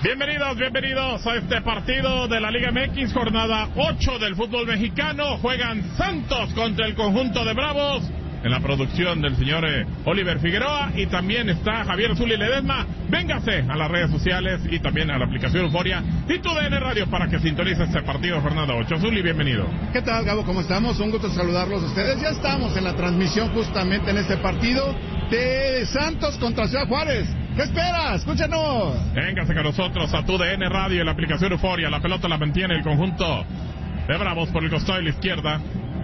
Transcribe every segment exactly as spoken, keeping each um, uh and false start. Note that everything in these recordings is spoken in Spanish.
Bienvenidos, bienvenidos a este partido de la Liga M X, jornada ocho del fútbol mexicano. Juegan Santos contra el conjunto de Bravos, en la producción del señor eh, Oliver Figueroa, y también está Javier Zuli Ledesma. Véngase a las redes sociales y también a la aplicación Euforia y tu D N Radio para que sintonice este partido, jornada ocho. Zuli, bienvenido. ¿Qué tal, Gabo? ¿Cómo estamos? Un gusto saludarlos a ustedes. Ya estamos en la transmisión justamente en este partido de Santos contra Ciudad Juárez. ¿Qué esperas? Escúchanos. Véngase con nosotros a tu D N Radio y la aplicación Euforia. La pelota la mantiene el conjunto de Bravos por el costado de la izquierda.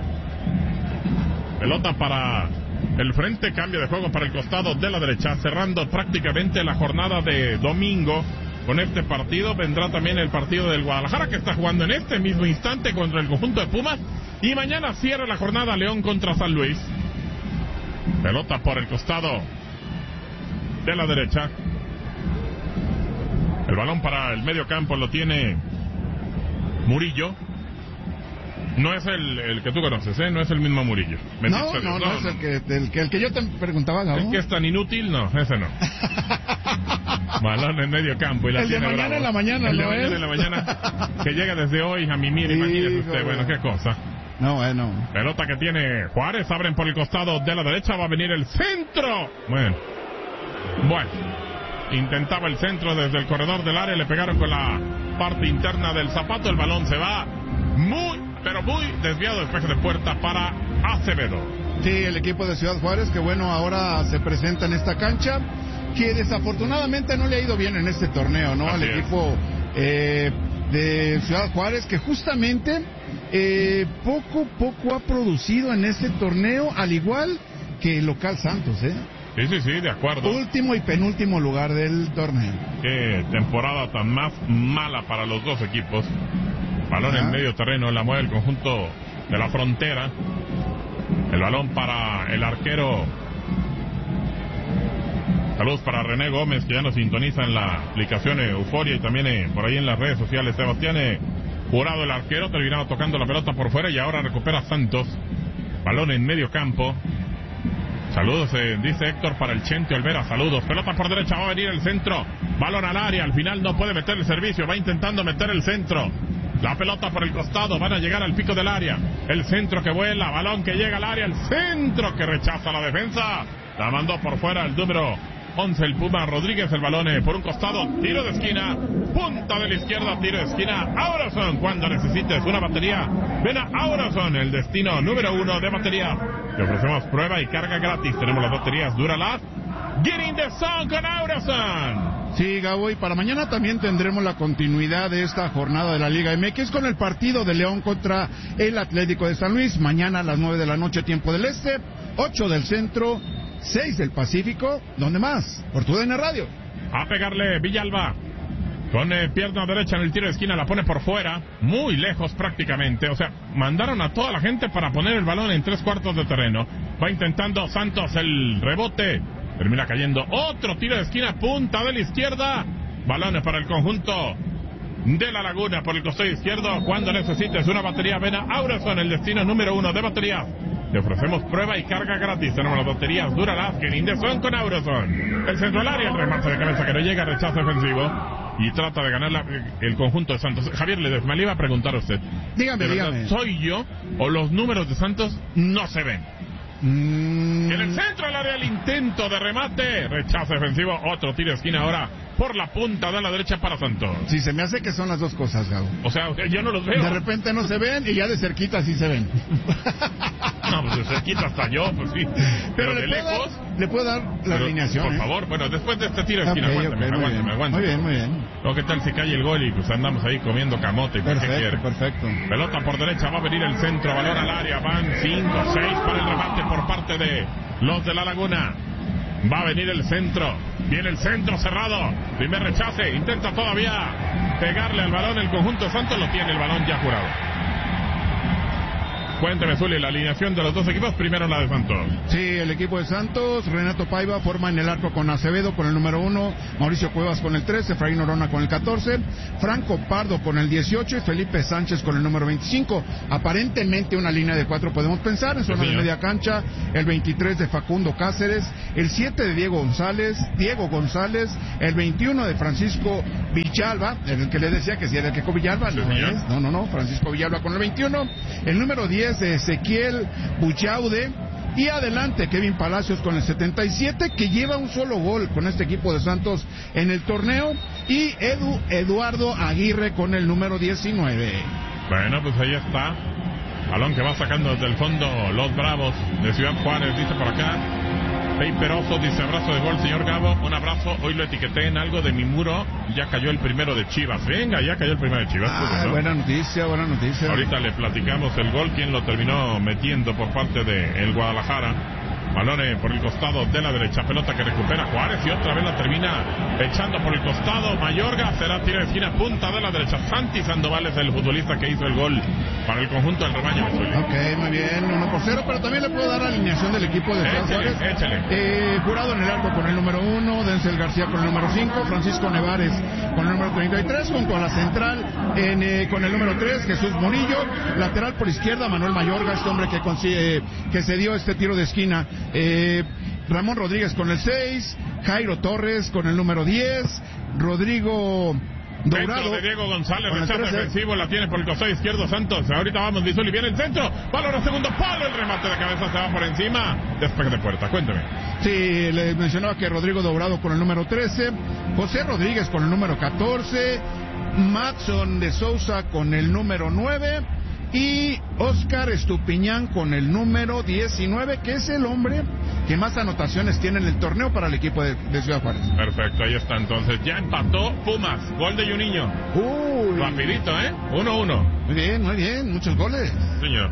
Pelota para el frente, cambio de juego para el costado de la derecha, cerrando prácticamente la jornada de domingo. Con este partido vendrá también el partido del Guadalajara, que está jugando en este mismo instante contra el conjunto de Pumas, y mañana cierra la jornada León contra San Luis. Pelota por el costado de la derecha. El balón para el medio campo lo tiene Murillo. No es el, el que tú conoces, ¿eh? No es el mismo Murillo. No, no, no, no es el que, el que el que yo te preguntaba, Gabo. El que es tan inútil, no, ese no. Balón en medio campo y la el tiene de mañana Bravo. En la mañana, el de ¿no mañana es? en la mañana, que llega desde hoy a mimir, sí, imagínese usted, hijo, bueno, qué cosa. No, bueno. Pelota que tiene Juárez, abren por el costado de la derecha, va a venir el centro. Bueno, bueno, intentaba el centro desde el corredor del área, le pegaron con la parte interna del zapato, el balón se va muy, pero muy desviado, despeje de puerta para Acevedo. Sí, el equipo de Ciudad Juárez, que bueno, ahora se presenta en esta cancha, que desafortunadamente no le ha ido bien en este torneo, ¿no? Así Al equipo eh, de Ciudad Juárez, que justamente eh, poco poco ha producido en este torneo, al igual que el local Santos, ¿eh? Sí, sí, sí, de acuerdo. Último y penúltimo lugar del torneo. Qué temporada tan más mala para los dos equipos. Balón en medio terreno, la mueve el conjunto de la Frontera. El balón para el arquero. Saludos para René Gómez, que ya nos sintoniza en la aplicación Euforia y también eh, por ahí en las redes sociales. Sebastián eh, Jurado, el arquero, terminaba tocando la pelota por fuera y ahora recupera Santos. Balón en medio campo. Saludos, eh, dice Héctor, para el Chente Olvera. Saludos. Pelota por derecha, va a venir el centro. Balón al área, al final no puede meter el servicio. Va intentando meter el centro. La pelota por el costado, van a llegar al pico del área. El centro que vuela, balón que llega al área. El centro que rechaza la defensa. La mandó por fuera el número once, el Puma Rodríguez. El balón eh, por un costado, tiro de esquina. Punta de la izquierda, tiro de esquina. Aurazón, cuando necesites una batería, ven a Aurazón, el destino número uno de batería. Te ofrecemos prueba y carga gratis. Tenemos las baterías Duralast. Get in the zone con Aurazón. Sí, Gabo, y para mañana también tendremos la continuidad de esta jornada de la Liga M X con el partido de León contra el Atlético de San Luis. Mañana a las nueve de la noche, tiempo del Este, ocho del Centro, seis del Pacífico. ¿Dónde más? Por tu D N Radio. A pegarle Villalba. Con eh, pierna derecha en el tiro de esquina, la pone por fuera, muy lejos prácticamente. O sea, mandaron a toda la gente para poner el balón en tres cuartos de terreno. Va intentando Santos el rebote. Termina cayendo otro tiro de esquina, punta de la izquierda. Balones para el conjunto de La Laguna por el costado izquierdo. Cuando necesites una batería, ven a Aurazón, el destino número uno de baterías. Le ofrecemos prueba y carga gratis. Tenemos las baterías Duralast, que in the zone con Aurazón. El centro del área, el remate de cabeza que no llega, rechazo defensivo. Y trata de ganar la, el conjunto de Santos. Javier Ledesma, le iba a preguntar a usted. Dígame, dígame. ¿Soy yo o los números de Santos no se ven? Mm. En el centro del área, el intento de remate. Rechazo defensivo, otro tiro de esquina ahora por la punta de la derecha para Santos. Sí, se me hace que son las dos cosas, Gabo. O sea, yo no los veo. De repente no se ven y ya de cerquita sí se ven. No, pues de cerquita hasta yo, pues sí. Pero, Pero de le lejos... Dar, le puedo dar la pero, alineación, Por ¿eh? favor, bueno, después de este tiro de esquina, Okay, aguántame, okay, aguántame, aguántame. Muy bien, muy bien. ¿O qué tal si cae el gol y pues andamos ahí comiendo camote? Perfecto, ¿Qué quiere? perfecto. Pelota por derecha, va a venir el centro, balón al área, van cinco, seis para el remate por parte de los de La Laguna. Va a venir el centro, viene el centro cerrado, primer rechace, intenta todavía pegarle al balón el conjunto Santos, lo tiene el balón ya jurado. Cuénteme, Zuli, la alineación de los dos equipos, primero la de Santos. Sí, el equipo de Santos, Renato Paiva forma en el arco con Acevedo con el número uno, Mauricio Cuevas con el trece, Efraín Orona con el catorce, Franco Pardo con el dieciocho y Felipe Sánchez con el número veinticinco. Aparentemente una línea de cuatro podemos pensar, en zona sí, de media cancha, el veintitrés de Facundo Cáceres, el siete de Diego González, Diego González, el veintiuno de Francisco Villalba, el que le decía que si era el Queco Villalba, no es, no, no, no, Francisco Villalba con el veintiuno, el número diez de Ezequiel Buchaude, y adelante Kevin Palacios con el setenta y siete, que lleva un solo gol con este equipo de Santos en el torneo, y Edu Eduardo Aguirre con el número diecinueve. Bueno, pues ahí está, balón que va sacando desde el fondo los Bravos de Ciudad Juárez, dice por acá Peiperoso, dice abrazo de gol, señor Gabo, un abrazo, hoy lo etiqueté en algo de mi muro, ya cayó el primero de Chivas, venga, ya cayó el primero de Chivas. Ah, pues, ¿no? Buena noticia, buena noticia. Ahorita le platicamos el gol, quien lo terminó metiendo por parte de el Guadalajara. Balón por el costado de la derecha, pelota que recupera Juárez y otra vez la termina echando por el costado Mayorga, será tiro de esquina, punta de la derecha. Santi Sandoval es el futbolista que hizo el gol para el conjunto del rebaño. Ok, muy bien, uno por cero, pero también le puedo dar la alineación del equipo de Ciudad Juárez. Échale. Eh, Jurado en el arco con el número uno, Denzel García con el número cinco, Francisco Nevares con el número treinta y tres, junto a la central en, eh, con el número tres, Jesús Murillo, lateral por izquierda, Manuel Mayorga, este hombre que, consigue, que se dio este tiro de esquina. Eh, Ramón Rodríguez con el seis, Jairo Torres con el número diez, Rodrigo Dourado. Centro de Diego González, rechazo defensivo, la tiene por el costado izquierdo Santos. Ahorita vamos, Vizuli, viene el centro, balón a segundo palo, el remate de cabeza se va por encima, despegue de puerta, cuénteme. Sí, le mencionaba que Rodrigo Dourado con el número trece, José Rodríguez con el número catorce, Matson de Sousa con el número nueve, y Oscar Estupiñán con el número diecinueve, que es el hombre que más anotaciones tiene en el torneo para el equipo de, de Ciudad Juárez. Perfecto, ahí está entonces. Ya empató Pumas, gol de Juninho. Uy. Rapidito, ¿eh? uno uno. Muy bien, muy bien, muchos goles. Señor.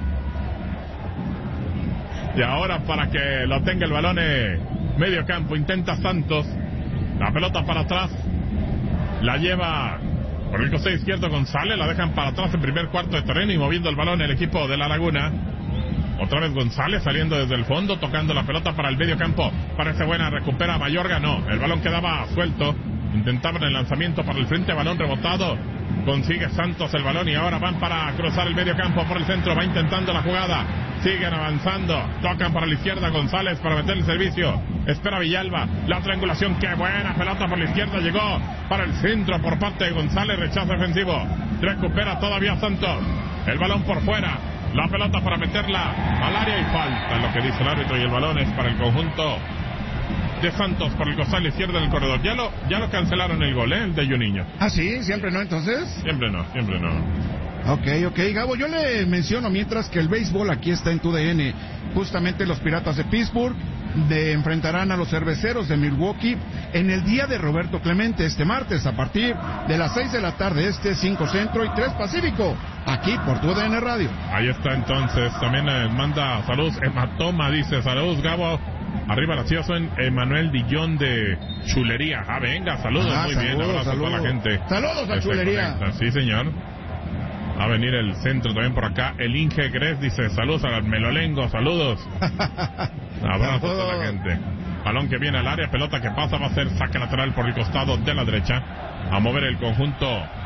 Y ahora para que lo tenga el balón, eh, medio campo, intenta Santos. La pelota para atrás. La lleva por el costado izquierdo González, la dejan para atrás en primer cuarto de terreno y moviendo el balón el equipo de La Laguna. Otra vez González saliendo desde el fondo, tocando la pelota para el medio campo. Parece buena, recupera Mayorga, no, el balón quedaba suelto. Intentaban el lanzamiento para el frente, balón rebotado. Consigue Santos el balón y ahora van para cruzar el medio campo por el centro. Va intentando la jugada. Siguen avanzando. Tocan para la izquierda González para meter el servicio. Espera Villalba. La triangulación. Qué buena pelota por la izquierda. Llegó para el centro por parte de González. Rechazo defensivo. Recupera todavía Santos. El balón por fuera. La pelota para meterla al área y falta lo que dice el árbitro. Y el balón es para el conjunto de Santos por el costado izquierdo del corredor. Ya lo, ya lo cancelaron el gol, ¿eh? El de Juninho. Ah, sí, siempre no, entonces. Siempre no, siempre no. Ok, ok, Gabo, yo le menciono mientras que el béisbol aquí está en tu D N. Justamente los Piratas de Pittsburgh de, enfrentarán a los Cerveceros de Milwaukee en el día de Roberto Clemente este martes a partir de las seis de la tarde este, cinco Centro y tres Pacífico, aquí por tu D N Radio. Ahí está entonces, también eh, manda saludos, Hematoma dice, saludos Gabo. Arriba la ciudad son Emanuel Dillón de Chulería. Ah, venga, saludos, ah, muy saludos, bien, abrazo saludos. A toda la gente. Saludos a Chulería. Conecta. Sí, señor. Va a venir el centro también por acá. El Inge Gres dice, saludos al Melolengo, saludos. Abrazo a toda la gente. Balón que viene al área, pelota que pasa, va a ser saque lateral por el costado de la derecha. A mover el conjunto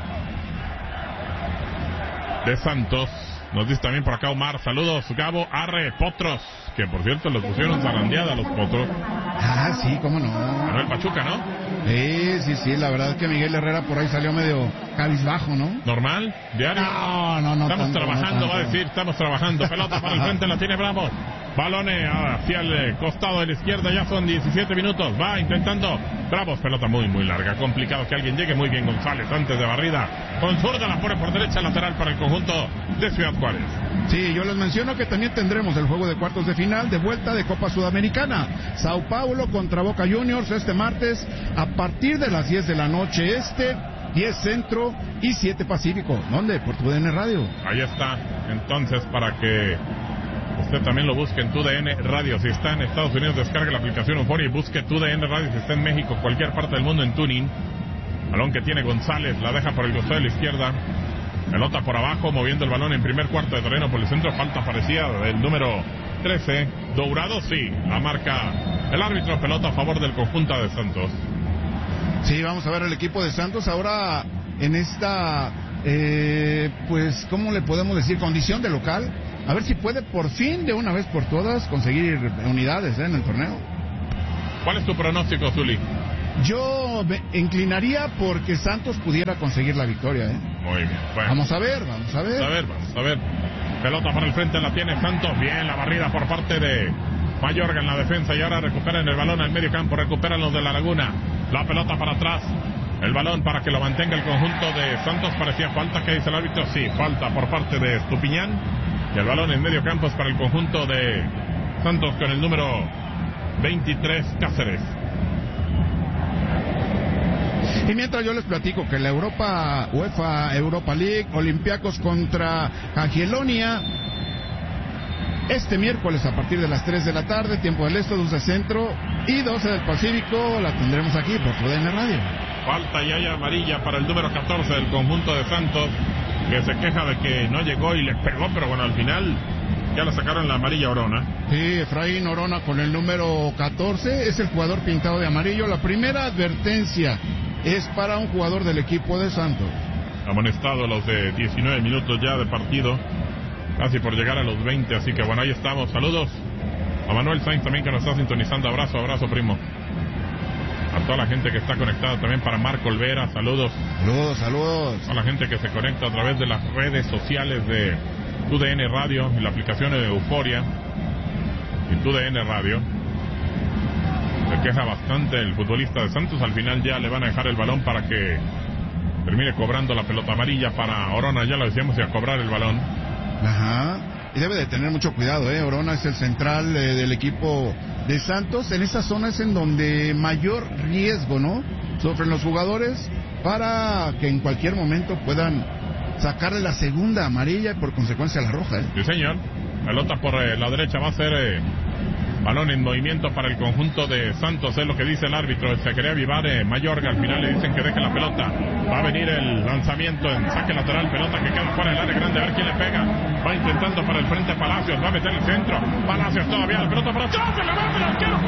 de Santos. Nos dice también por acá Omar, saludos Gabo, arre, potros, que por cierto los pusieron zarandeada a los potros. Ah, sí, cómo no. Manuel Pachuca, ¿no? Sí, sí, sí, la verdad es que Miguel Herrera por ahí salió medio cabizbajo, ¿no? ¿Normal? ¿Diario? No, no, no. Estamos tanto, trabajando, no va a decir, estamos trabajando. Pelota para el frente, la tiene Bravo. Balones hacia el costado de la izquierda, ya son diecisiete minutos. Va intentando Bravos, pelota muy, muy larga. Complicado que alguien llegue. Muy bien González antes de barrida. Con zurda la pone por derecha, lateral para el conjunto de Ciudad Juárez. Sí, yo les menciono que también tendremos el juego de cuartos de final de vuelta de Copa Sudamericana. Sao Paulo contra Boca Juniors este martes a partir de las diez de la noche este, diez Centro y siete Pacífico. ¿Dónde? Por tu D N Radio. Ahí está. Entonces, para que usted también lo busque en tu D N Radio. Si está en Estados Unidos, descargue la aplicación Euforia y busque tu D N Radio. Si está en México, cualquier parte del mundo, en Tuning. Balón que tiene González, la deja por el costado de la izquierda. Pelota por abajo, moviendo el balón en primer cuarto de terreno por el centro. Falta parecida del número trece. Dourado, sí, la marca el árbitro. Pelota a favor del conjunto de Santos. Sí, vamos a ver el equipo de Santos ahora en esta, eh, pues, ¿cómo le podemos decir? Condición de local. A ver si puede por fin, de una vez por todas, conseguir unidades ¿eh? en el torneo. ¿Cuál es tu pronóstico, Zuli? Yo me inclinaría porque Santos pudiera conseguir la victoria, ¿eh? Muy bien. Bueno. Vamos a ver, vamos a ver. A ver, vamos a ver. Pelota para el frente, la tiene Santos. Bien, la barrida por parte de Mayorga en la defensa. Y ahora recuperan el balón al medio campo. Recuperan los de la Laguna. La pelota para atrás. El balón para que lo mantenga el conjunto de Santos. Parecía falta. ¿Qué dice el árbitro? Sí, falta por parte de Estupiñán. Y el balón en medio campo es para el conjunto de Santos con el número veintitrés, Cáceres. Y mientras yo les platico que la Europa, UEFA Europa League, Olympiacos contra Jagiellonia, este miércoles a partir de las tres de la tarde, tiempo del este, doce centro y doce del Pacífico, la tendremos aquí por T D N Radio. Falta y hay amarilla para el número catorce del conjunto de Santos, que se queja de que no llegó y le pegó, pero bueno, al final ya le sacaron la amarilla a Orona. Sí, Efraín Orona con el número catorce, es el jugador pintado de amarillo. La primera advertencia es para un jugador del equipo de Santos. Amonestado los de diecinueve minutos ya de partido, casi por llegar a los veinte, así que bueno, ahí estamos. Saludos a Manuel Sainz también que nos está sintonizando. Abrazo, abrazo, primo. A toda la gente que está conectada también, para Marco Olvera, saludos. Saludos, saludos. A la gente que se conecta a través de las redes sociales de T D N Radio y la aplicación de Euforia y T D N Radio. Se queja bastante el futbolista de Santos. Al final ya le van a dejar el balón para que termine cobrando la pelota amarilla para Orona. Ya lo decíamos, y a cobrar el balón. Ajá. Y debe de tener mucho cuidado, ¿eh? Orona es el central eh, del equipo de Santos. En esa zona es en donde mayor riesgo, ¿no?, sufren los jugadores para que en cualquier momento puedan sacarle la segunda amarilla y por consecuencia la roja, ¿eh? Sí, señor. Pelota por eh, la derecha va a ser eh, balón en movimiento para el conjunto de Santos, es lo que dice el árbitro. Se quería avivar eh, Mayorga, al final le dicen que deje la pelota. Va a venir el lanzamiento en saque lateral, pelota que queda fuera del área grande, a ver quién le pega. Va intentando para el frente Palacios, va a meter el centro. Palacios todavía, la pelota para atrás, se levanta el arquero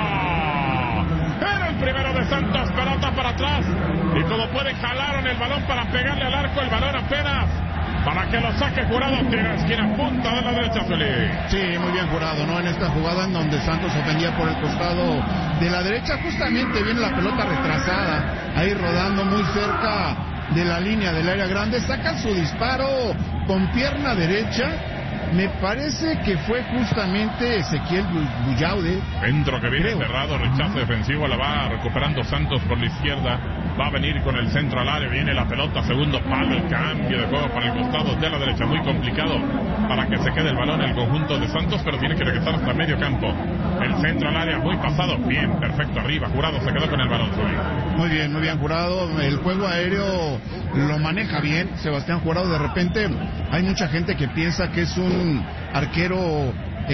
Jurado. Era el primero de Santos, pelota para atrás. Y como puede, jalaron el balón para pegarle al arco, el balón apenas para que lo saque Jurado, tira esquina punta de la derecha, Felipe. Sí, muy bien Jurado, ¿no? En esta jugada en donde Santos ofendía por el costado de la derecha, justamente viene la pelota retrasada, ahí rodando muy cerca de la línea del área grande, sacan su disparo con pierna derecha. Me parece que fue justamente Ezequiel Bullaude. Centro que viene cerrado, rechazo defensivo, la va recuperando Santos por la izquierda. Va a venir con el centro al área, viene la pelota, segundo palo, el cambio de juego para el costado de la derecha. Muy complicado para que se quede el balón el conjunto de Santos, pero tiene que regresar hasta medio campo. El centro al área, muy pasado, bien, perfecto, arriba. Jurado se quedó con el balón, Zuli. Muy bien, muy bien Jurado. El juego aéreo lo maneja bien Sebastián Jurado. De repente hay mucha gente que piensa que es un arquero,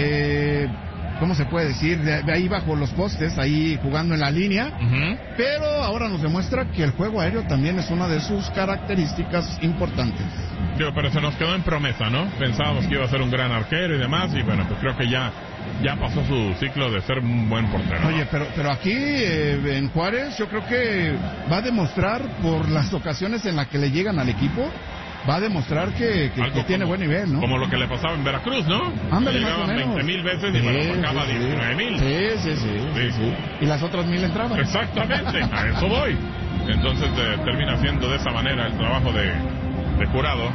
eh, ¿cómo se puede decir? De, de ahí bajo los postes, ahí jugando en la línea. Uh-huh. Pero ahora nos demuestra que el juego aéreo también es una de sus características importantes. Digo, pero se nos quedó en promesa, ¿no? Pensábamos que iba a ser un gran arquero y demás, y bueno, pues creo que ya ya pasó su ciclo de ser un buen portero. Oye, pero pero aquí eh, en Juárez yo creo que va a demostrar, por las ocasiones en las que le llegan al equipo, va a demostrar que, que, que tiene como, buen nivel, ¿no? Como lo que le pasaba en Veracruz, ¿no? Ándale, llegaban veinte mil veces y sí, bueno, sacaba sí, diecinueve mil. Sí, sí, sí, sí, sí. Y las otras mil entraban. Exactamente, a eso voy. Entonces eh, termina haciendo de esa manera el trabajo de, de Jurado.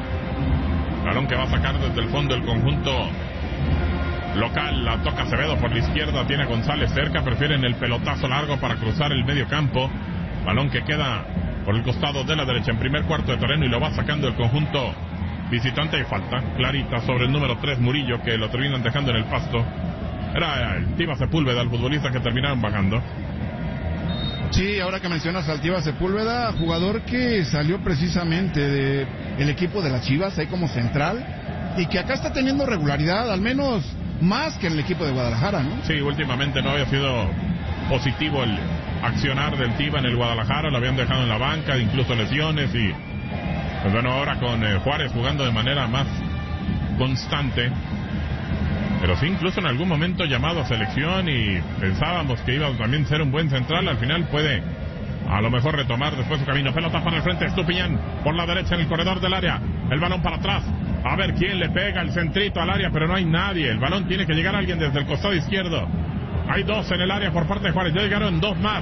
Balón que va a sacar desde el fondo el conjunto local. La toca Acevedo por la izquierda, tiene a González cerca, prefieren el pelotazo largo para cruzar el medio campo. Balón que queda por el costado de la derecha en primer cuarto de terreno y lo va sacando el conjunto visitante. Y falta clarita sobre el número tres, Murillo, que lo terminan dejando en el pasto. Era el Tiva Sepúlveda, el futbolista que terminaron bajando. Sí, ahora que mencionas al Tiva Sepúlveda, jugador que salió precisamente de el equipo de las Chivas, ahí como central, y que acá está teniendo regularidad, al menos más que en el equipo de Guadalajara, ¿no? Sí, últimamente no había sido positivo el accionar del Tiva en el Guadalajara, lo habían dejado en la banca, incluso lesiones, y pues bueno, ahora con eh, Juárez jugando de manera más constante, pero sí incluso en algún momento llamado a selección, y pensábamos que iba también a ser un buen central. Al final puede a lo mejor retomar después su camino. Pelota para el frente, Estupiñán por la derecha en el corredor del área, el balón para atrás, a ver quién le pega el centrito al área, pero no hay nadie. El balón tiene que llegar a alguien desde el costado izquierdo. Hay dos en el área por parte de Juárez, ya llegaron dos más.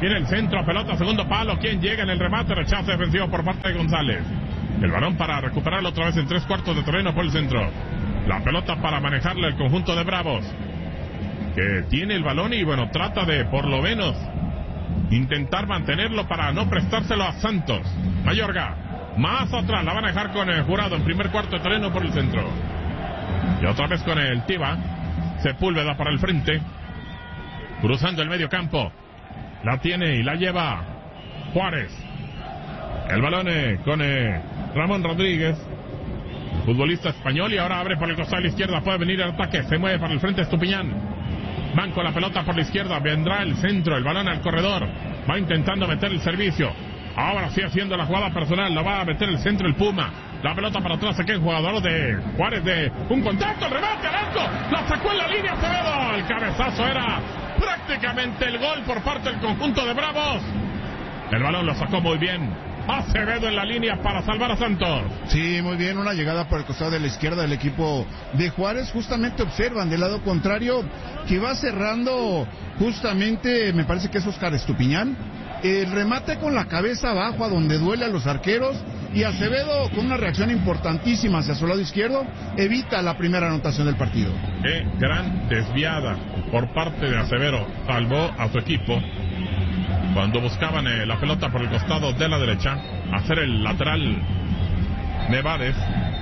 Viene el centro, pelota, segundo palo. ¿Quién llega en el remate? Rechazo defensivo por parte de González. El balón para recuperarlo otra vez en tres cuartos de terreno por el centro. La pelota para manejarla el conjunto de Bravos, que tiene el balón y bueno, trata de por lo menos intentar mantenerlo para no prestárselo a Santos. Mayorga, más atrás, la van a dejar con el Jurado en primer cuarto de terreno por el centro. Y otra vez con el Tiva. Sepúlveda para el frente, cruzando el medio campo. La tiene y la lleva Juárez. El balón eh, con eh, Ramón Rodríguez, futbolista español, y ahora abre por el costado de la izquierda. Puede venir el ataque, se mueve para el frente Estupiñán. Van con la pelota por la izquierda, vendrá el centro, el balón al corredor. Va intentando meter el servicio. Ahora sí haciendo la jugada personal, la va a meter el centro el Puma. La pelota para atrás, aquí el jugador de Juárez de un contacto, el remate al arco, la sacó en la línea Acevedo. El cabezazo era prácticamente el gol por parte del conjunto de Bravos. El balón lo sacó muy bien Acevedo en la línea para salvar a Santos. Sí, muy bien, una llegada por el costado de la izquierda del equipo de Juárez. Justamente observan del lado contrario que va cerrando justamente, me parece que es Oscar Estupiñán. El remate con la cabeza abajo a donde duele a los arqueros, y Acevedo con una reacción importantísima hacia su lado izquierdo evita la primera anotación del partido. Qué gran desviada por parte de Acevedo, salvó a su equipo cuando buscaban eh, la pelota por el costado de la derecha, hacer el lateral Nevares.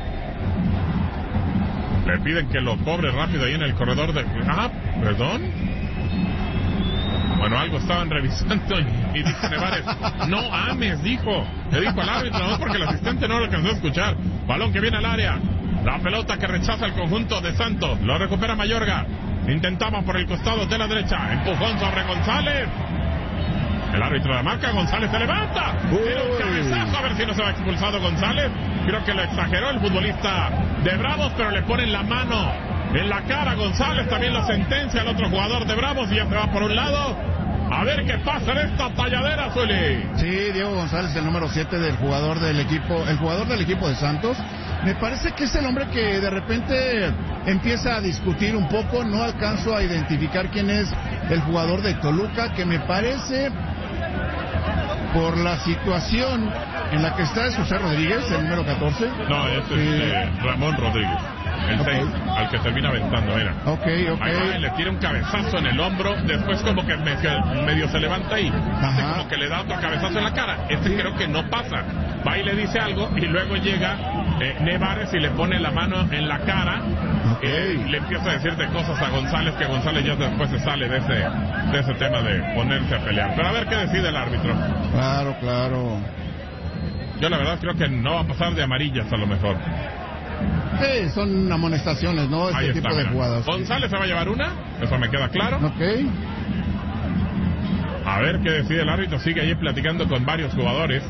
Le piden que lo cobre rápido ahí en el corredor de... Ah, perdón. Bueno, algo estaban revisando y, y dice Nevares, no ames, dijo. Le dijo al árbitro, no, porque el asistente no lo alcanzó a escuchar. Balón que viene al área. La pelota que rechaza el conjunto de Santos. Lo recupera Mayorga. Intentaba por el costado de la derecha. Empujón sobre González. El árbitro de marca, González se levanta. Tiene un cabezazo, a ver si no se va expulsado González. Creo que lo exageró el futbolista de Bravos, pero le ponen la mano en la cara a González. También lo sentencia al otro jugador de Bravos y ya se va por un lado. A ver qué pasa en esta talladera, Zuli. Sí, Diego González, el número siete del jugador del equipo, el jugador del equipo de Santos. Me parece que es el hombre que de repente empieza a discutir un poco. No alcanzo a identificar quién es el jugador de Toluca, que me parece, por la situación en la que está, es José Rodríguez, el número catorce. No, ese es eh, Ramón Rodríguez, el okay. seis, al que termina aventando, mira. Ok, ok. Ahí va, le tira un cabezazo en el hombro, después como que medio, medio se levanta ahí, hace como que le da otro cabezazo en la cara. Este sí. Creo que no pasa. Va y le dice algo, y luego llega eh, Nevares y le pone la mano en la cara. Okay. Eh, le empieza a decir de cosas a González, que González ya después se sale de ese, de ese tema de ponerse a pelear. Pero a ver qué decide el árbitro. Claro, claro. Yo la verdad creo que no va a pasar de amarillas a lo mejor. Sí, son amonestaciones, ¿no? Este Ahí tipo está, de mira. jugadas. González se va a llevar una, eso me queda claro. Ok. A ver qué decide el árbitro. Sigue ahí platicando con varios jugadores.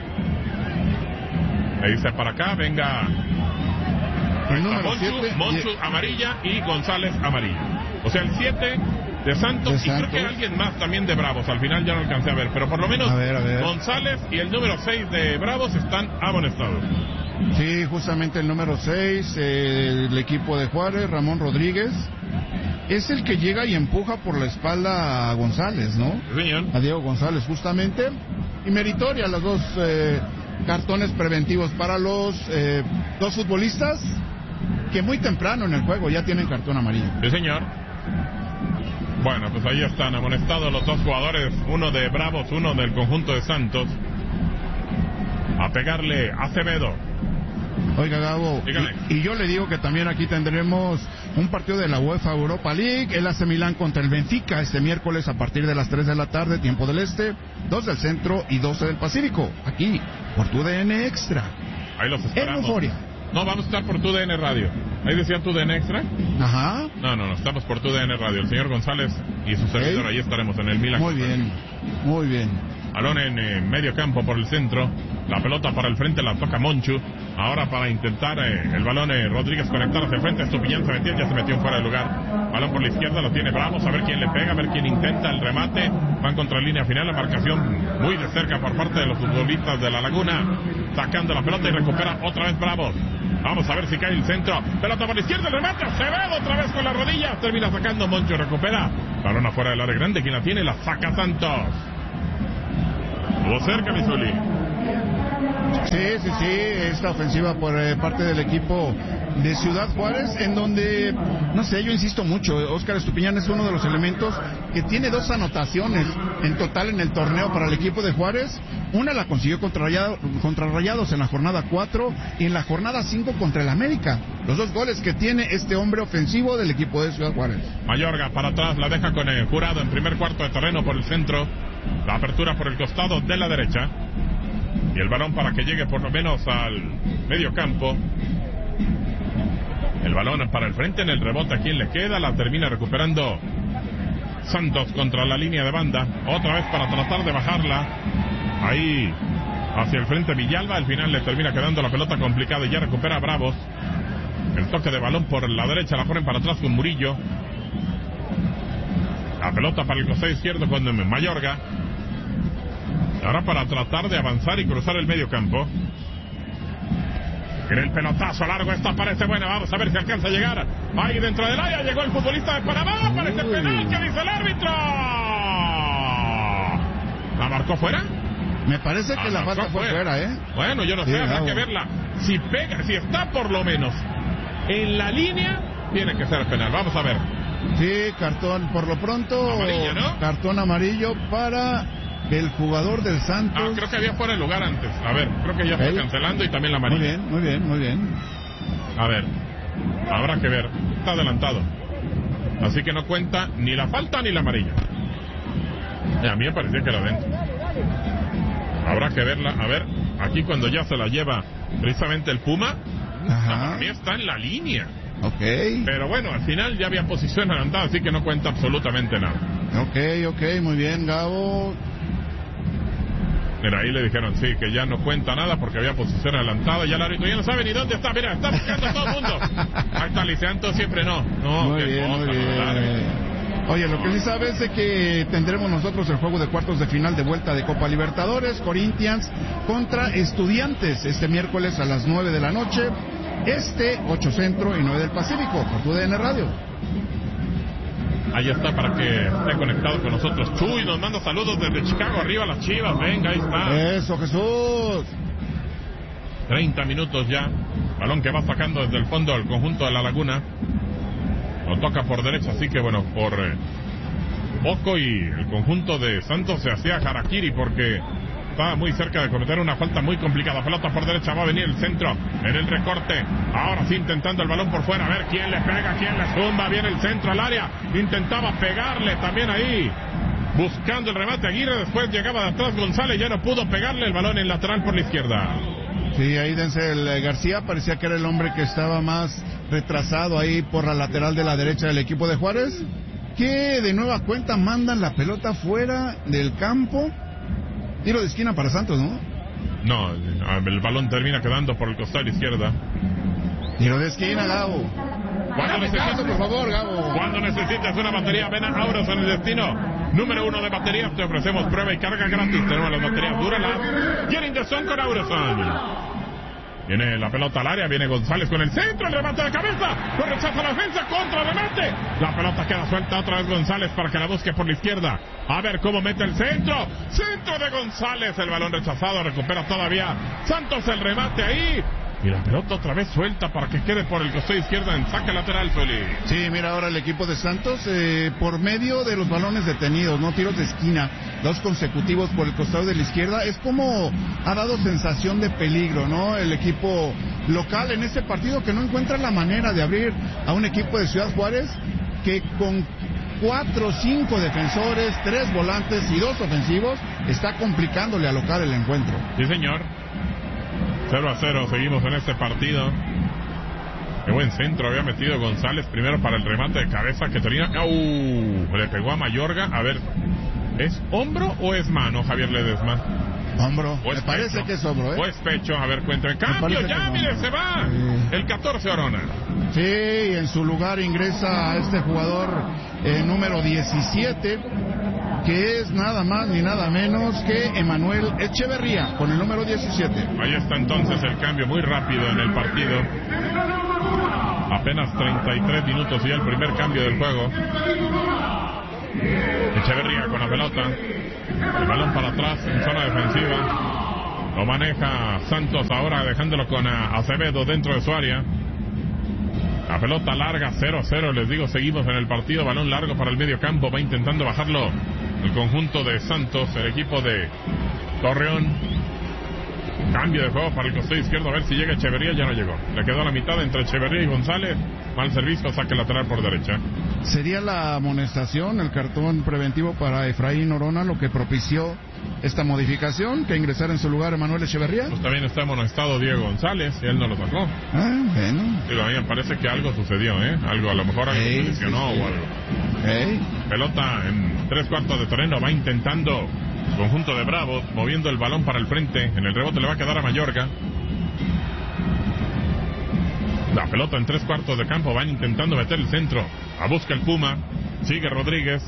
Le dice para acá, venga el número Monchu, siete, Monchu y... amarilla y González amarilla. O sea, el siete de Santos, de y Santos. Creo que alguien más también de Bravos. Al final ya no alcancé a ver, pero por lo menos a ver, a ver. González y el número seis de Bravos están amonestados. Sí, justamente el número seis, eh, el equipo de Juárez, Ramón Rodríguez, es el que llega y empuja por la espalda a González, ¿no? Sí, señor. A Diego González, justamente. Y meritoria los dos eh, cartones preventivos para los eh, dos futbolistas que muy temprano en el juego ya tienen cartón amarillo. Sí, señor. Bueno, pues ahí están amonestados los dos jugadores, uno de Bravos, uno del conjunto de Santos. A pegarle a Acevedo. Oiga, Gabo, y, y yo le digo que también aquí tendremos un partido de la UEFA Europa League, el A C Milán contra el Benfica este miércoles a partir de las tres de la tarde, tiempo del este, dos del centro y doce del Pacífico, aquí por tu D N Extra. Ahí los esperamos. En Euforia. No, vamos a estar por tu D N Radio. Ahí decía tu D N Extra. Ajá. No, no, no, estamos por tu D N Radio. El señor González y su servidor, ahí estaremos en el Milán. Muy bien, muy bien. Balón en eh, medio campo por el centro. La pelota para el frente la toca Monchu. Ahora para intentar eh, el balón eh, Rodríguez conectar hacia el frente. Estupiñán se metió, ya se metió fuera de lugar. Balón por la izquierda, lo tiene Bravos. A ver quién le pega, a ver quién intenta el remate. Van contra la línea final. La marcación muy de cerca por parte de los futbolistas de La Laguna. Sacando la pelota y recupera otra vez Bravos. Vamos a ver si cae el centro. Pelota por la izquierda, el remate. Acevedo otra vez con la rodilla. Termina sacando Monchu, recupera. Balón afuera del área grande. Quien la tiene, la saca Santos. Estuvo cerca, Misuli. Sí, sí, sí, esta ofensiva por eh, parte del equipo de Ciudad Juárez, en donde, no sé, yo insisto mucho, Óscar Estupiñán es uno de los elementos que tiene dos anotaciones en total en el torneo para el equipo de Juárez. Una la consiguió contra, Rayado, contra Rayados en la jornada cuatro y en la jornada cinco contra el América. Los dos goles que tiene este hombre ofensivo del equipo de Ciudad Juárez. Mayorga para atrás, la deja con el Jurado en primer cuarto de terreno por el centro. La apertura por el costado de la derecha. Y el balón para que llegue por lo menos al medio campo. El balón para el frente en el rebote. ¿A quién le queda? La termina recuperando Santos contra la línea de banda. Otra vez para tratar de bajarla. Ahí hacia el frente Villalba. Al final le termina quedando la pelota complicada y ya recupera a Bravos. El toque de balón por la derecha. La ponen para atrás con Murillo. La pelota para el costado izquierdo con Mayorga. Ahora para tratar de avanzar y cruzar el medio campo. En el pelotazo largo, esta parece buena. Vamos a ver si alcanza a llegar. Ahí dentro del área llegó el futbolista de Panamá. Parece penal, que dice el árbitro. ¿La marcó fuera? Me parece que la, la falta fue fuera, ¿eh? Bueno, yo no sé, sí, habrá que verla. Si pega, si está por lo menos en la línea, tiene que ser penal. Vamos a ver. Sí, cartón, por lo pronto. Amarillo, ¿no? Cartón amarillo para el jugador del Santos. Ah, creo que había fuera el lugar antes. A ver, creo que ya está cancelando y también la amarilla. Muy bien, muy bien, muy bien. A ver, habrá que ver. Está adelantado. Así que no cuenta ni la falta ni la amarilla. Y a mí me parecía que era dentro. Habrá que verla. A ver, aquí cuando ya se la lleva precisamente el Puma, para mí está en la línea. Ok. Pero bueno, al final ya había posición adelantada, así que no cuenta absolutamente nada. Ok, ok, muy bien, Gabo. Mira, ahí le dijeron, sí, que ya no cuenta nada porque había posición adelantada. Ya el árbitro ya no sabe ni dónde está. Mira, está buscando a todo el mundo. Ahí está Liceanto, siempre no. No, muy qué bien, cosa, muy bien. Oye, lo que sí sabes es que tendremos nosotros el juego de cuartos de final de vuelta de Copa Libertadores, Corinthians contra Estudiantes, este miércoles a las nueve de la noche, este, ocho Centro y nueve del Pacífico, por tu D N Radio. Ahí está para que esté conectado con nosotros. Chuy nos manda saludos desde Chicago, arriba las Chivas, venga, ahí está. Eso, Jesús. treinta minutos ya, balón que va sacando desde el fondo al conjunto de La Laguna. Lo toca por derecha, así que bueno, por eh, poco y el conjunto de Santos se hacía harakiri porque estaba muy cerca de cometer una falta muy complicada. Pelota por derecha, va a venir el centro en el recorte. Ahora sí intentando el balón por fuera, a ver quién le pega, quién le zumba. Viene el centro al área, intentaba pegarle también ahí, buscando el remate Aguirre. Después llegaba de atrás González, ya no pudo pegarle el balón en lateral por la izquierda. Sí, ahí Denzel García parecía que era el hombre que estaba más retrasado ahí por la lateral de la derecha del equipo de Juárez, que de nueva cuenta mandan la pelota fuera del campo. Tiro de esquina para Santos, ¿no? No, el balón termina quedando por el costado izquierda. Tiro de esquina, Gabo. Cuando necesitas, por favor, Gabo. Cuando necesitas una batería, ven a Auroson, el destino número uno de baterías. Te ofrecemos prueba y carga gratis. Tenemos las baterías Duralast. Getting the sun con Auroson. Viene la pelota al área, viene González con el centro, el remate de cabeza, lo rechaza la defensa, contra remate. La pelota queda suelta otra vez González para que la busque por la izquierda. A ver cómo mete el centro. Centro de González, el balón rechazado, recupera todavía Santos el remate ahí. Y la pelota otra vez suelta para que quede por el costado izquierdo en saque lateral, Feli. Sí, mira ahora el equipo de Santos, eh, por medio de los balones detenidos, no tiros de esquina, dos consecutivos por el costado de la izquierda, es como ha dado sensación de peligro, ¿no? El equipo local en este partido que no encuentra la manera de abrir a un equipo de Ciudad Juárez que con cuatro, cinco defensores, tres volantes y dos ofensivos está complicándole al local el encuentro. Sí, señor. cero a cero, seguimos en este partido. Qué buen centro había metido González primero para el remate de cabeza que tenía. ¡Uh! Le pegó a Mayorga. A ver, ¿es hombro o es mano, Javier Ledesma? Hombro, me parece pecho? que es hombro, ¿eh? O es pecho, a ver, cuéntame. ¡Cambio! ¡Ya, mire, se va! Sí. El catorce Orona. Sí, en su lugar ingresa a este jugador eh, número diecisiete, que es nada más ni nada menos que Emanuel Echeverría, con el número diecisiete. Ahí está entonces el cambio muy rápido en el partido. Apenas treinta y tres minutos y el primer cambio del juego. Echeverría con la pelota. El balón para atrás en zona defensiva. Lo maneja Santos ahora dejándolo con Acevedo dentro de su área. La pelota larga, cero a cero, les digo, seguimos en el partido. Balón largo para el medio campo, va intentando bajarlo el conjunto de Santos, el equipo de Torreón. Cambio de juego para el costado izquierdo, a ver si llega Echeverría. Ya no llegó, le quedó a la mitad entre Echeverría y González. Mal servicio, saque lateral por derecha. Sería la amonestación, el cartón preventivo para Efraín Orona, lo que propició esta modificación, que ingresara en su lugar Manuel Echeverría. Pues también está amonestado Diego González y él no lo sacó. Ah, bueno. Digo, a mí me parece que algo sucedió, ¿eh? Algo, a lo mejor algo Hey, se lesionó sí, sí. o algo. Hey. Pelota en tres cuartos de terreno, va intentando conjunto de Bravos, moviendo el balón para el frente. En el rebote le va a quedar a Mayorga. La pelota en tres cuartos de campo, van intentando meter el centro. A busca el Puma, sigue Rodríguez.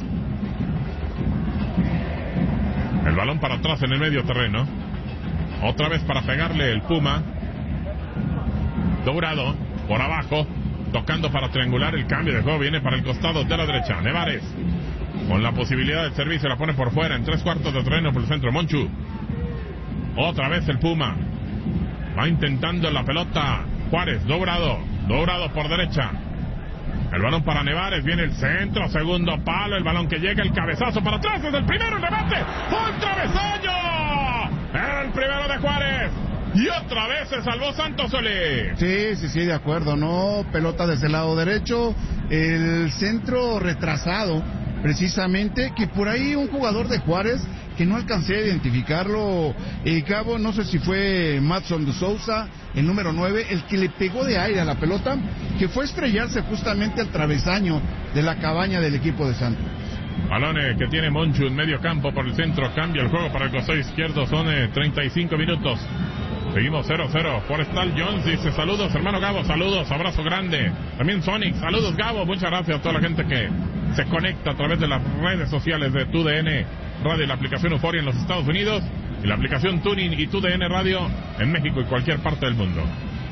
El balón para atrás en el medio terreno. Otra vez para pegarle el Puma. Dourado, por abajo, tocando para triangular. El cambio de juego viene para el costado de la derecha. Nevares, con la posibilidad del servicio, la pone por fuera, en tres cuartos de terreno por el centro. Monchu. Otra vez el Puma. Va intentando la pelota Juárez, Dourado. Dourado por derecha. El balón para Nevares, viene el centro, segundo palo, el balón que llega, el cabezazo para atrás, es el primero, el remate, ¡un travesaño! El primero de Juárez, y otra vez se salvó Santos Solís. Sí, sí, sí, de acuerdo, ¿no? Pelota desde el lado derecho, el centro retrasado, precisamente, que por ahí un jugador de Juárez, que no alcancé a identificarlo, eh, Cabo, no sé si fue Matson de Souza, el número nueve, el que le pegó de aire a la pelota, que fue a estrellarse justamente al travesaño de la cabaña del equipo de Santos. Balones que tiene Monchu en medio campo por el centro, cambia el juego para el costado izquierdo, son eh, treinta y cinco minutos. Seguimos cero cero. Forestal Jones dice saludos, hermano Gabo, saludos, abrazo grande. También Sonic, saludos Gabo, muchas gracias a toda la gente que se conecta a través de las redes sociales de T U D N Radio y la aplicación Euforia en los Estados Unidos y la aplicación Tuning y T U D N Radio en México y cualquier parte del mundo.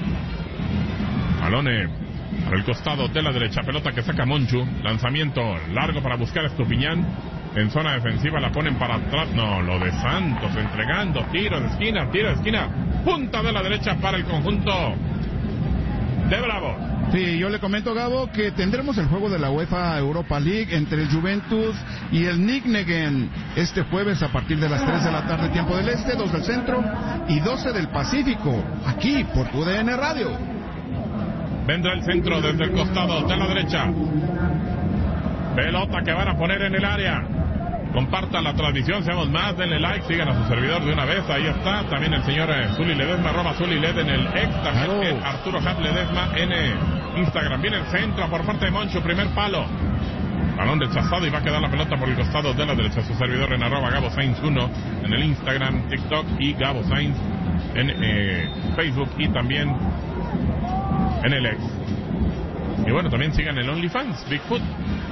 Balone para el costado de la derecha, pelota que saca Monchu, lanzamiento largo para buscar a Estupiñán. En zona defensiva la ponen para atrás. No, lo de Santos entregando. Tiro de esquina, tiro de esquina. Punta de la derecha para el conjunto de Bravo. Sí, yo le comento, Gabo, que tendremos el juego de la UEFA Europa League entre el Juventus y el Nijmegen este jueves a partir de las tres de la tarde, tiempo del este, dos del centro y doce del Pacífico, aquí por T U D N Radio. Vendrá el centro desde el costado de la derecha. Pelota que van a poner en el área. Compartan la transmisión, seamos más, denle like, sigan a su servidor de una vez, ahí está, también el señor eh, Zuli Ledesma, arroba Zuli Led en el ex, también Claro. el Arturo Hat Ledesma en eh, Instagram. Viene el centro por parte de Moncho, primer palo. Balón rechazado y va a quedar la pelota por el costado de la derecha, su servidor en arroba Gabo Sainz uno en el Instagram, TikTok y Gabo Sainz en eh, Facebook y también en el ex. Y bueno, también sigan el OnlyFans, Bigfoot.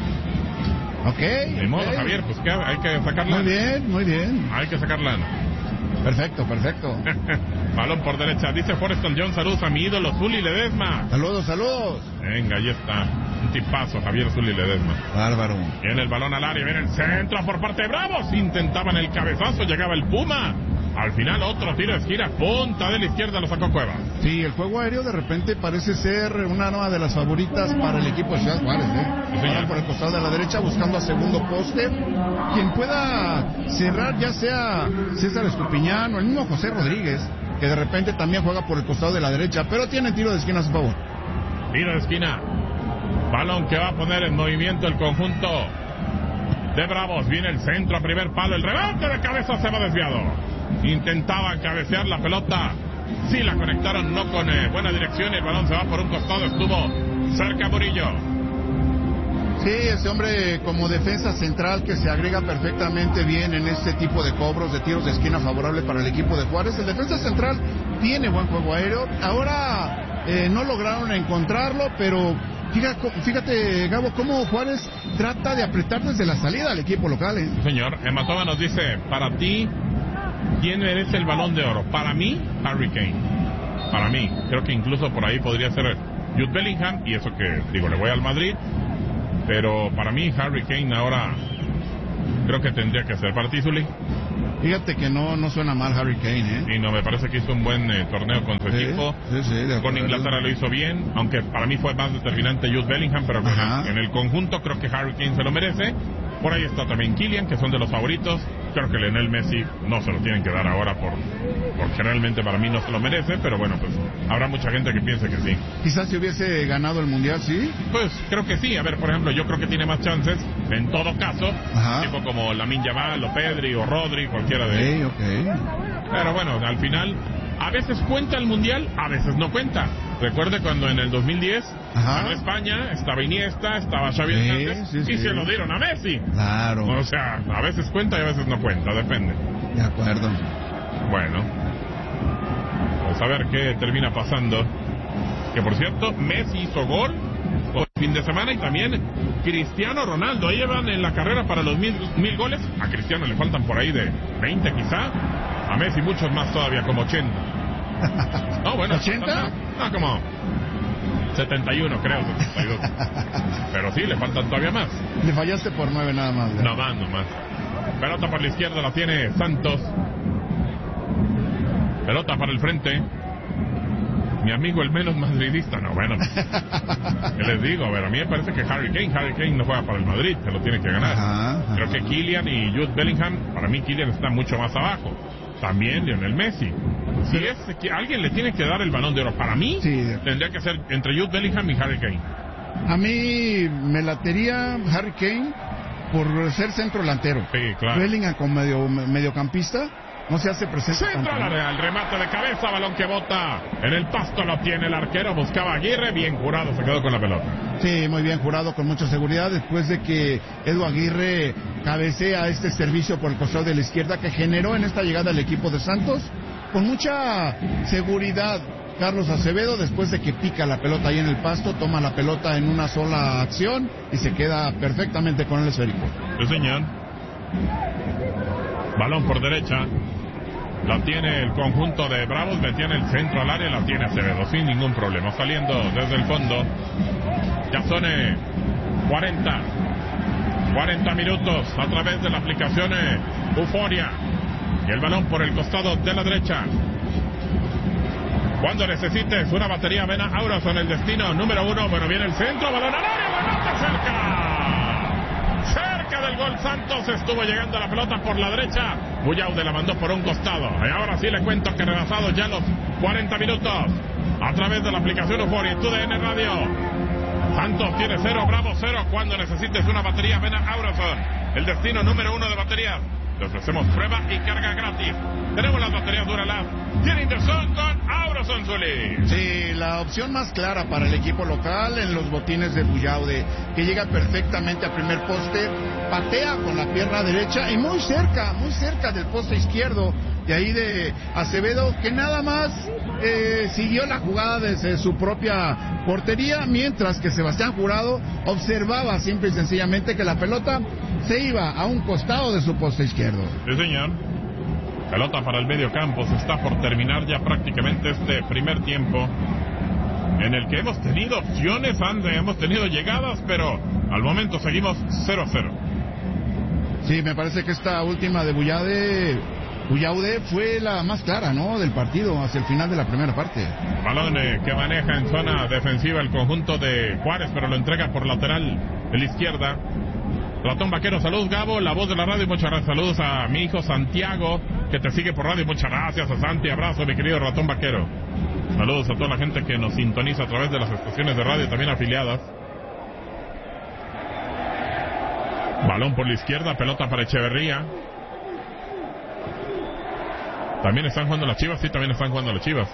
Ok. De modo, okay. Javier, pues que hay que sacarla. Muy bien, muy bien. Hay que sacarla. Perfecto, perfecto. Balón por derecha, dice Forestal John, saludos a mi ídolo Zuli Ledesma. Saludos, saludos. Venga, ahí está. Un tipazo, Javier Zuli Ledesma. Bárbaro. Viene el balón al área, viene el centro por parte de Bravos. Intentaban el cabezazo, llegaba el Puma. Al final otro tiro de esquina, punta de la izquierda, lo sacó Cuevas. Sí, el juego aéreo de repente parece ser una nueva de las favoritas para el equipo de Ciudad Juárez, ¿eh? Sí, señor. Por el costado de la derecha buscando a segundo poste. Quien pueda cerrar, ya sea César Estupiñán o el mismo José Rodríguez, que de repente también juega por el costado de la derecha, pero tiene tiro de esquina a su favor. Tiro de esquina. Balón que va a poner en movimiento el conjunto de Bravos. Viene el centro a primer palo, el rebote de cabeza se va desviado. Intentaban cabecear la pelota, sí la conectaron, no con eh, buena dirección, el balón se va por un costado, estuvo cerca Murillo. Sí, ese hombre como defensa central que se agrega perfectamente bien en este tipo de cobros de tiros de esquina favorable para el equipo de Juárez. El defensa central tiene buen juego aéreo, ahora eh, no lograron encontrarlo, pero fíjate, fíjate Gabo, cómo Juárez trata de apretar desde la salida al equipo local, ¿eh? Señor, Hematoma nos dice, para ti, ¿quién merece el Balón de Oro? Para mí, Harry Kane. Para mí, creo que incluso por ahí podría ser Jude Bellingham, y eso que, digo, le voy al Madrid, pero para mí Harry Kane ahora creo que tendría que ser para Zuli. Fíjate que no, no suena mal Harry Kane, ¿eh? Y no, me parece que hizo un buen eh, torneo con su sí, equipo. Sí, sí, de con Inglaterra lo hizo bien, aunque para mí fue más determinante Jude Bellingham, pero en, en el conjunto creo que Harry Kane se lo merece. Por ahí está también Kylian, que son de los favoritos. Creo que Lionel Messi no se lo tienen que dar ahora por porque realmente para mí no se lo merece, pero bueno, pues habrá mucha gente que piense que sí. Quizás si hubiese ganado el Mundial, ¿sí? Pues creo que sí. A ver, por ejemplo, yo creo que tiene más chances, en todo caso, Ajá. tipo como Lamine Yamal, o Pedri, o Rodri, cualquiera de ellos. Okay, okay. Pero bueno, al final, a veces cuenta el Mundial, a veces no cuenta. Recuerde cuando en el dos mil diez ganó España, estaba Iniesta, estaba Xavi sí, Hernández, sí, y sí. se lo dieron a Messi. Claro. O sea, a veces cuenta y a veces no cuenta, depende. De acuerdo. Bueno, vamos a ver qué termina pasando. Que por cierto, Messi hizo gol el fin de semana y también Cristiano Ronaldo. Ahí llevan en la carrera para los mil, mil goles. A Cristiano le faltan por ahí de veinte quizá. A Messi muchos más todavía, como ochenta. No, bueno, ¿ochenta? No, como setenta y uno, creo, setenta y dos. Pero sí, le faltan todavía más. Le fallaste por nueve nada más. ¿eh? No más, no más. Pelota por la izquierda la tiene Santos. Pelota para el frente. Mi amigo el menos madridista, no, bueno. ¿Qué les digo? A ver, a mí me parece que Harry Kane, Harry Kane no juega para el Madrid, se lo tiene que ganar. Ajá, ajá. Creo que Kylian y Jude Bellingham, para mí Kylian está mucho más abajo. También Lionel Messi. Si es que alguien le tiene que dar el Balón de Oro, para mí sí. Tendría que ser entre Jude Bellingham y Harry Kane. A mí me latería Harry Kane por ser centro delantero. Sí, claro. Bellingham como medio, mediocampista no se hace presente. Centra la Real, remate de cabeza, balón que bota en el pasto, lo tiene el arquero, buscaba a Aguirre, bien Jurado, se quedó con la pelota. Sí, muy bien Jurado, con mucha seguridad, después de que Edu Aguirre cabecea este servicio por el costado de la izquierda que generó en esta llegada al equipo de Santos, con mucha seguridad. Carlos Acevedo, después de que pica la pelota ahí en el pasto, toma la pelota en una sola acción y se queda perfectamente con el esférico. Sí, señor. Balón por derecha. La tiene el conjunto de Bravos, metía en el centro al área, la tiene Acevedo sin ningún problema, saliendo desde el fondo. Ya son eh, cuarenta minutos a través de la aplicación eh, Euforia. Y el balón por el costado de la derecha. Cuando necesites una batería, ven a Aurason, el destino número uno. Bueno, viene el centro, balón al área, remate cerca. Cerca del gol Santos, estuvo llegando a la pelota por la derecha. Buyaude la mandó por un costado. Y ahora sí le cuento que rebasados ya los cuarenta minutos. A través de la aplicación Euforia en tu D N Radio. Santos tiene cero, Bravo cero. Cuando necesites una batería, ven a Aurason, el destino número uno de baterías. Le ofrecemos prueba y carga gratis. Tenemos las baterías Duralab. Tienen de son con Aurason, Zuli. Sí, la opción más clara para el equipo local en los botines de Buyaude, que llega perfectamente al primer poste, patea con la pierna derecha y muy cerca, muy cerca del poste izquierdo. Y ahí de Acevedo, que nada más eh, siguió la jugada desde su propia portería, mientras que Sebastián Jurado observaba simple y sencillamente que la pelota se iba a un costado de su poste izquierdo. Sí, señor. Pelota para el medio campo. Se está por terminar ya prácticamente este primer tiempo, en el que hemos tenido opciones, André, hemos tenido llegadas, pero al momento seguimos cero a cero. Sí, me parece que esta última de Buyaude, Buyaude fue la más clara, ¿no?, del partido hacia el final de la primera parte. Balón eh, que maneja en zona defensiva el conjunto de Juárez, pero lo entrega por lateral de la izquierda. Ratón Vaquero, saludos Gabo, la voz de la radio, muchas gracias, saludos a mi hijo Santiago, que te sigue por radio, muchas gracias a Santi, abrazo mi querido Ratón Vaquero. Saludos a toda la gente que nos sintoniza a través de las estaciones de radio también afiliadas. Balón por la izquierda, pelota para Echeverría. También están jugando las Chivas, sí, también están jugando las Chivas.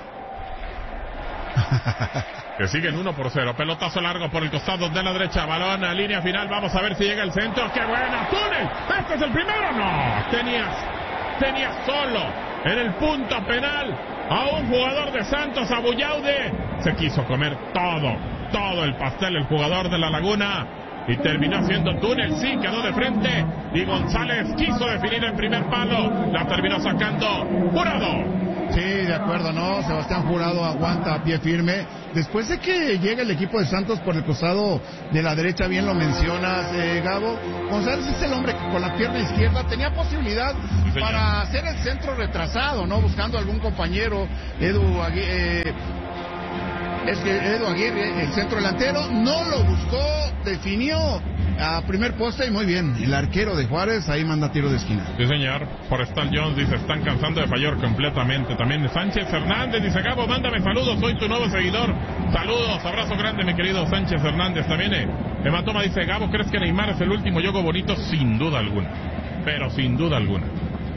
Que siguen uno por cero. Pelotazo largo por el costado de la derecha. Balón a línea final. Vamos a ver si llega el centro. ¡Qué buena! ¡Túnel! ¿Este es el primero? No. Tenías, tenías solo en el punto penal a un jugador de Santos, a Buyaude. Se quiso comer todo, todo el pastel el jugador de La Laguna. Y terminó haciendo túnel, sí, quedó de frente. Y González quiso definir el primer palo. La terminó sacando Jurado. Sí, de de acuerdo, ¿no? Sebastián Jurado aguanta a pie firme. Después de que llega el equipo de Santos por el costado de la derecha, bien lo mencionas, eh, Gabo, González es el hombre que con la pierna izquierda tenía posibilidad sí, para hacer el centro retrasado, ¿no? Buscando algún compañero, Edu Aguirre, eh, es que Edu Aguirre, el centro delantero, no lo buscó, definió a primer poste y muy bien. El arquero de Juárez ahí manda tiro de esquina. Sí, señor. Forestal Jones dice, están cansando de fallar completamente. También Sánchez Hernández dice, Gabo, mándame saludos, soy tu nuevo seguidor. Saludos, abrazo grande, mi querido Sánchez Hernández. También eh, Hematoma dice, Gabo, ¿crees que Neymar es el último yogo bonito? Sin duda alguna. Pero sin duda alguna.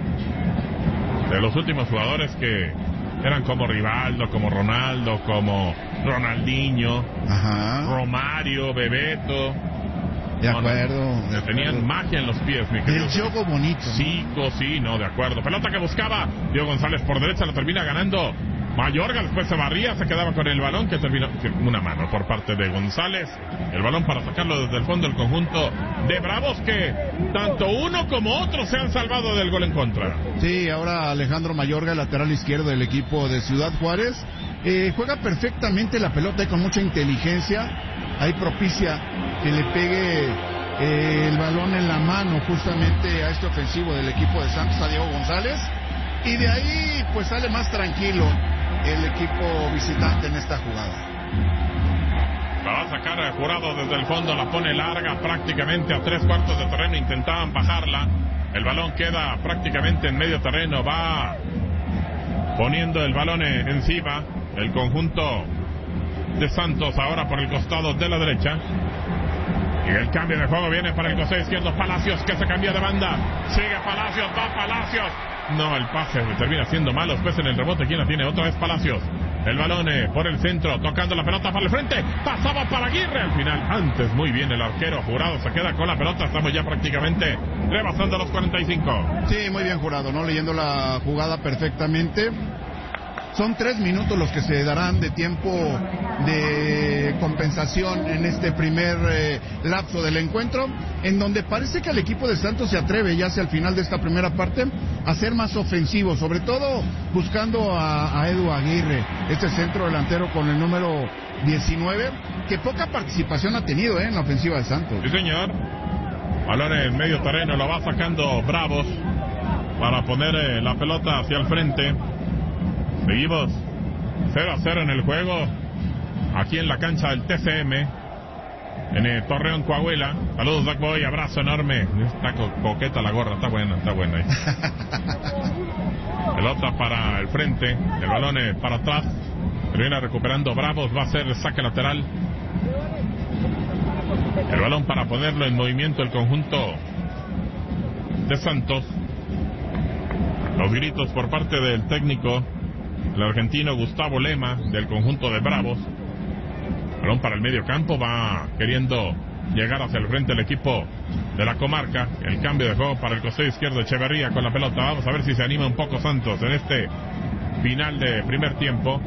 De los últimos jugadores que eran como Rivaldo, como Ronaldo, como Ronaldinho, Ajá. Romario, Bebeto. De acuerdo. No, no, de tenían acuerdo. Magia en los pies, mi querido. El juego bonito. Sí, ¿no? sí, no, de acuerdo. Pelota que buscaba Diego González por derecha, lo termina ganando Mayorga, después se barría, se quedaba con el balón que terminó una mano por parte de González. El balón para sacarlo desde el fondo del conjunto de Bravos, que tanto uno como otro se han salvado del gol en contra. Sí, ahora Alejandro Mayorga, el lateral izquierdo del equipo de Ciudad Juárez, eh, juega perfectamente la pelota y con mucha inteligencia. Ahí propicia que le pegue eh, el balón en la mano justamente a este ofensivo del equipo de Santos, a Diego González, y de ahí pues sale más tranquilo el equipo visitante en esta jugada. La va a sacar el Jurado desde el fondo, la pone larga prácticamente a tres cuartos de terreno, intentaban bajarla, el balón queda prácticamente en medio terreno, va poniendo el balón encima el conjunto de Santos ahora por el costado de la derecha. Y el cambio de juego viene para el costado izquierdo. Palacios, que se cambia de banda. Sigue Palacios, va Palacios. No, el pase termina siendo malo. Después en el rebote, ¿quién la tiene? Otra vez Palacios. El balón eh, por el centro, tocando la pelota para el frente. Pasaba para Aguirre al final. Antes muy bien el arquero Jurado se queda con la pelota. Estamos ya prácticamente rebasando los cuarenta y cinco. Sí, muy bien Jurado, ¿no? Leyendo la jugada perfectamente. Son tres minutos los que se darán de tiempo de compensación en este primer eh, lapso del encuentro, en donde parece que el equipo de Santos se atreve ya hacia el final de esta primera parte a ser más ofensivo, sobre todo buscando a, a Edu Aguirre, este centro delantero con el número diecinueve, que poca participación ha tenido eh, en la ofensiva de Santos. Sí, señor. Balón en medio terreno, lo va sacando Bravos para poner eh, la pelota hacia el frente. Seguimos cero a cero en el juego, aquí en la cancha del T C M, en el Torreón, Coahuila. Saludos, Doc Boy, abrazo enorme. Está co coqueta la gorra, está buena, está buena ahí. Pelota para el frente, el balón es para atrás, termina recuperando Bravos, va a ser saque lateral. El balón para ponerlo en movimiento el conjunto de Santos. Los gritos por parte del técnico, el argentino Gustavo Lema, del conjunto de Bravos. Balón para el medio campo, va queriendo llegar hacia el frente el equipo de la comarca. El cambio de juego para el costado izquierdo, Echeverría con la pelota. Vamos a ver si se anima un poco Santos en este final de primer tiempo.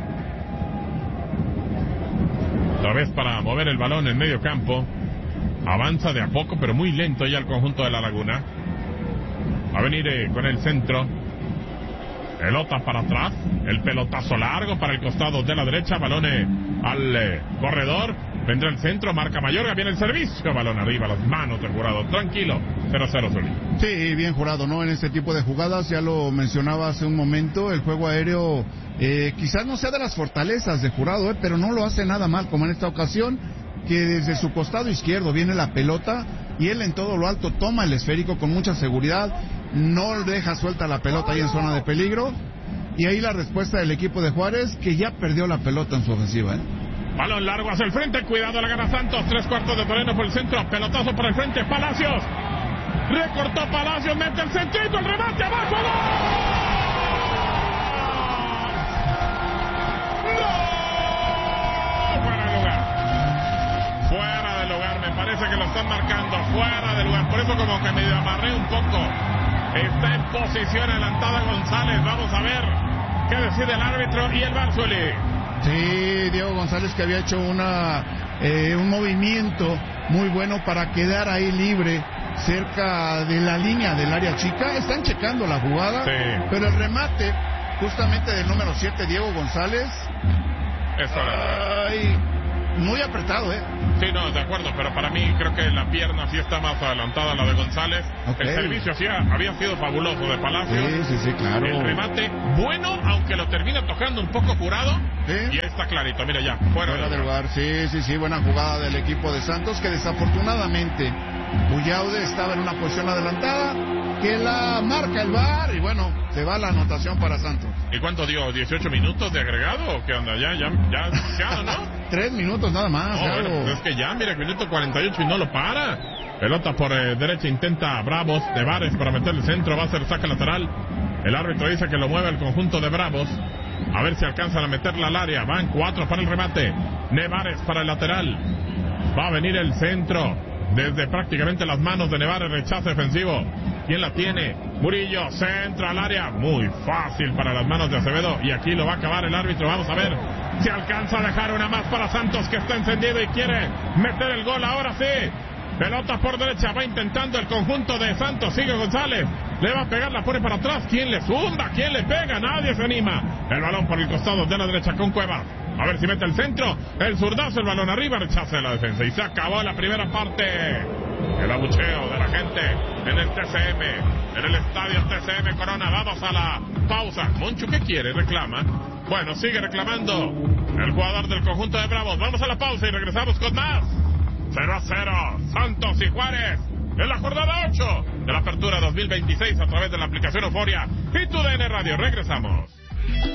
Otra vez para mover el balón en medio campo. Avanza de a poco, pero muy lento ya el conjunto de La Laguna. Va a venir eh, con el centro. Pelota para atrás, el pelotazo largo para el costado de la derecha, balón eh, al eh, corredor, vendrá el centro, marca Mayorga, viene el servicio, balón arriba, las manos del Jurado, tranquilo, cero cero Solís. Sí, bien Jurado, ¿no? En este tipo de jugadas, ya lo mencionaba hace un momento, el juego aéreo eh, quizás no sea de las fortalezas de Jurado, eh, pero no lo hace nada mal, como en esta ocasión, que desde su costado izquierdo viene la pelota y él en todo lo alto toma el esférico con mucha seguridad, no deja suelta la pelota ahí en zona de peligro, y ahí la respuesta del equipo de Juárez, que ya perdió la pelota en su ofensiva, ¿eh? Balón largo hacia el frente, cuidado, la gana Santos, tres cuartos de terreno por el centro, pelotazo por el frente, Palacios, recortó Palacios, mete el centrito, el remate, abajo, ¡gol! Fuera de lugar, me parece que lo están marcando fuera de lugar, por eso como que me amarré un poco. Está en posición adelantada González, vamos a ver qué decide el árbitro y el Barzuli. Sí, Diego González, que había hecho una eh, un movimiento muy bueno para quedar ahí libre cerca de la línea del área chica. Están checando la jugada, sí, pero el remate justamente del número siete, Diego González. Eso era. Ay, muy apretado, ¿eh? Sí, no, de acuerdo, pero para mí creo que la pierna sí está más adelantada, la de González. Okay. El servicio sí había sido fabuloso de Palacio. Sí, sí, sí, claro. El remate bueno, aunque lo termina tocando un poco Jurado. ¿Sí? Y ahí está clarito, mira ya, fuera, fuera del lugar. Sí, sí, sí, buena jugada del equipo de Santos, que desafortunadamente Bullaude estaba en una posición adelantada, que la marca el V A R y bueno, se va la anotación para Santos. ¿Y cuánto dio? ¿dieciocho minutos de agregado o qué onda? Ya, ya, ya, ya, ¿no? Tres minutos nada más. No, bueno, pues es que ya, mira, minuto cuarenta y ocho y no lo para. Pelota por eh, derecha, intenta Bravos, Nevares para meter el centro, va a ser saque lateral. El árbitro dice que lo mueve el conjunto de Bravos. A ver si alcanzan a meterla al área. Van cuatro para el remate. Nevares para el lateral. Va a venir el centro. Desde prácticamente las manos de Nevares, rechazo defensivo. ¿Quién la tiene? Murillo, centro al área. Muy fácil para las manos de Acevedo. Y aquí lo va a acabar el árbitro. Vamos a ver si alcanza a dejar una más para Santos, que está encendido y quiere meter el gol. Ahora sí. Pelota por derecha, va intentando el conjunto de Santos, sigue González, le va a pegar, la pone para atrás, ¿quién le zumba? ¿Quién le pega? Nadie se anima. El balón por el costado de la derecha con Cuevas, a ver si mete el centro, el zurdazo, el balón arriba, rechaza de la defensa y se acabó la primera parte. El abucheo de la gente en el T C M, en el estadio T C M Corona. Vamos a la pausa. Moncho, ¿qué quiere? Reclama. Bueno, sigue reclamando el jugador del conjunto de Bravos. Vamos a la pausa y regresamos con más. cero a cero, Santos y Juárez, en la jornada ocho de la Apertura dos mil veintiséis a través de la aplicación Euforia y tu D N Radio. Regresamos.